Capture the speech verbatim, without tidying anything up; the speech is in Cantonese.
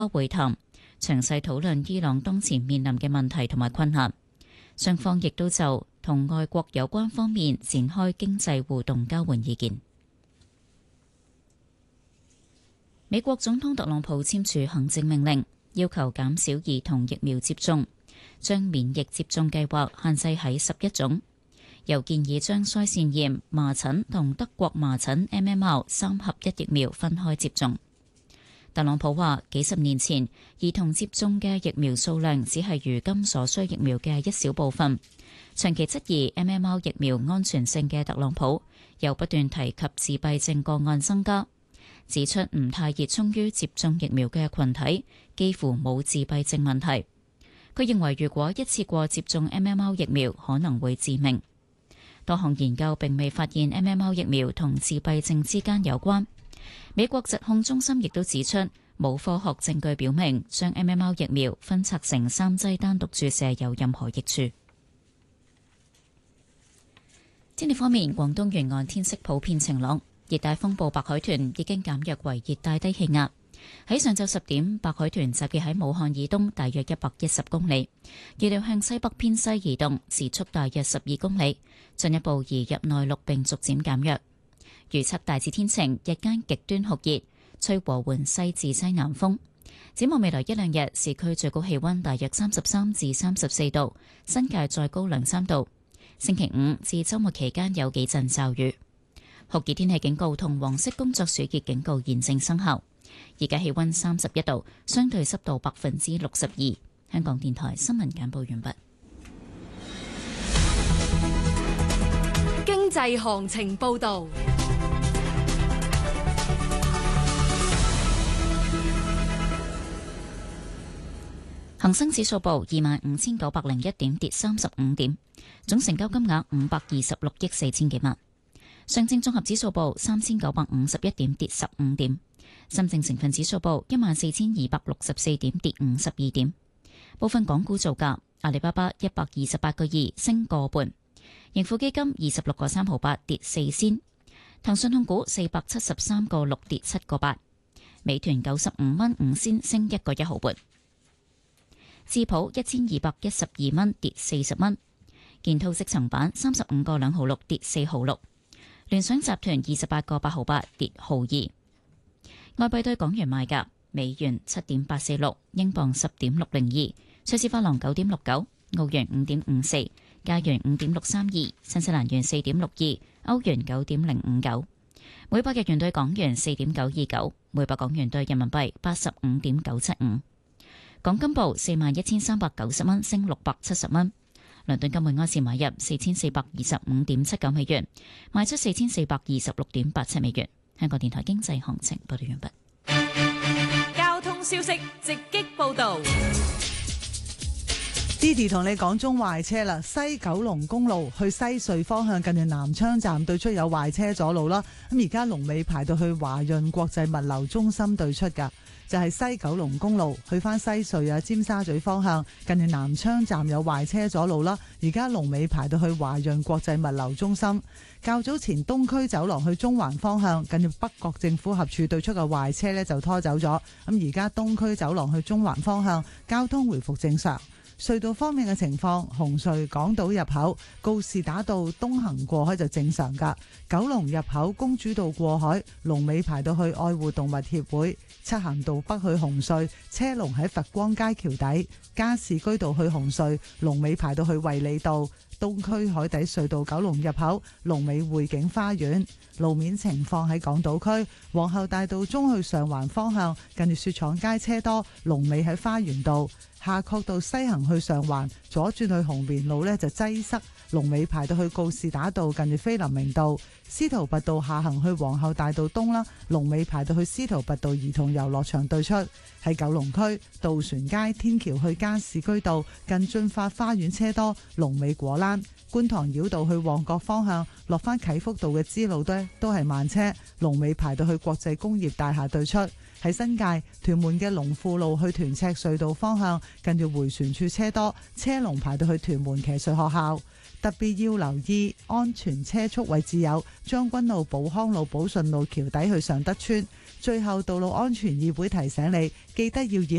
會談，詳細討論伊朗當前面臨嘅問題同埋困難。雙方亦都就同外國有關方面展開經濟互動交換意見。美國總統特朗普簽署行政命令，要求減少兒童疫苗接種，將免疫接種計劃限制喺十一種，又建議將腮腺炎、麻疹同德國麻疹 M M R 三合一疫苗分開接種。特朗普話：幾十年前兒童接種嘅疫苗數量只係如今所需疫苗嘅一小部分。長期質疑 M M R 疫苗安全性嘅特朗普，又不斷提及自閉症個案增加，指出唔太熱衷於接種疫苗嘅群體幾乎冇自閉症問題。佢認為如果一次過接種 M M R 疫苗可能會致命。多項研究並未發現 M M R 疫苗同自閉症之間有關。美國疾控中心亦都指出，冇科學證據表明將 M M R 疫苗分拆成三劑單獨注射有任何益處。天氣方面，廣東沿岸天色普遍晴朗，熱帶風暴白海豚已經減弱為熱帶低氣壓。喺上晝十點，白海豚集結喺武漢以東大約一百一十公里，預料向西北偏西移動，時速大約十二公里，進一步移入內陸並逐漸減弱。預測大致天晴，日間極端酷熱，吹和緩西至西南風。展望未來一兩日，市區最高氣溫大約三十三至三十四度，新界再高兩三度。星期五至周末期間有幾陣驟雨。酷熱天氣警告同黃色工作暑熱警告現正生效。而家氣溫三十一度，相對濕度百分之六十二。香港電台新聞簡報完畢。 經濟行情報道。 恒生指數報二萬五千九百零一點，跌三十五點，總成交金額五百二十六億四千幾萬。上證綜合指數報三千九百五十一點，跌十五點。深證成分指數報一萬四千二百六十四點，跌五十二點。部分港股造價：阿里巴巴一百二十八個二升個半，盈富基金二十六個三毫八跌四仙，騰訊控股四百七十三個六跌七個八，美團九十五蚊五仙升一個一毫半。智普一千二百一十二蚊跌四十蚊，建滔積層板三十五個兩毫六跌四毫六，聯想集團二十八個八毫八跌毫二。外幣對港元賣價：美元七點八四六，英鎊十點六零二，瑞士法郎九點六九，澳元五點五四，加元五點六三二，新西蘭元四點六二，歐元九點零五九，每百日元對港元四點九二九，每百港元對人民幣八十五點九七五。港金報四萬一千三百九十蚊，升六百七十蚊。倫敦金每安士買入四千四百二十五點七九美元，賣出四千四百二十六點八七美元。香港電台經濟行情報道完畢。 交通消息直擊報道。 Didi 同你講中壞車啦，西九龍公路去西隧方向近住南昌站對出有壞車阻路啦。咁而家龍尾排到去華潤國際物流中心對出噶。就係西九龍公路去翻西隧啊，尖沙咀方向近住南昌站有壞車阻路啦，而家龍尾排到去華潤國際物流中心。較早前東區走廊去中環方向近住北角政府合署對出嘅壞車呢就拖走咗，咁而家東區走廊去中環方向交通回復正常。隧道方面嘅情況，紅隧港島入口告士打道東行過海就正常噶，九龍入口公主道過海龍尾排到去愛護動物協會，漆咸道北去紅隧車龍喺佛光街橋底，加士居道去紅隧龍尾排到去衛理道，東區海底隧道九龍入口龍尾匯景花園。路面情況喺港島區皇后大道中去上環方向近住雪廠街車多，龍尾喺花園道。夏慤道西行去上環左轉去紅棉路呢就擠塞，龍尾排到去告士打道近住菲林明道。司徒拔道下行去皇后大道東啦，龍尾排到去司徒拔道兒童遊樂場對出。喺九龍區渡船街天橋去加士居道近駿發花園車多，龍尾果欄。觀塘繞道去旺角方向落返啟福道嘅支路呢都係慢車，龍尾排到去國際工業大廈對出。喺新界屯門嘅龍富路去屯赤隧道方向近住迴旋處車多，車龍排到去屯門騎術學校。特別要留意安全車速位置有將軍路、寶康路、寶順路橋底去尚德村、 最後，道路安全議會提醒你，記得要以